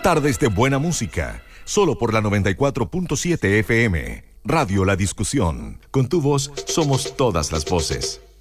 Tardes de buena música, solo por la 94.7 FM. Radio La Discusión. Con tu voz somos todas las voces.